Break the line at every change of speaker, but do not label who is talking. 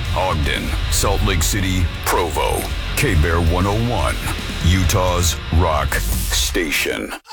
Ogden, Salt Lake City, Provo. K-Bear 101, Utah's rock station.